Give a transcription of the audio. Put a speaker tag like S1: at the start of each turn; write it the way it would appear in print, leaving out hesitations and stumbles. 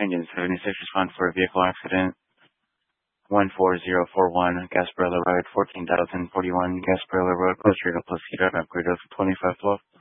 S1: Engine 76, respond for a vehicle accident. 14041, Gasparilla Road, 14,041, Gasparilla Road, Costa Rica, Placido, upgrade of 2512.